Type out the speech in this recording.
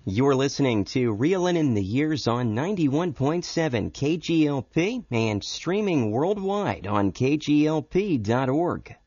You're listening to Reelin' in the Years on 91.7 KGLP and streaming worldwide on KGLP.org.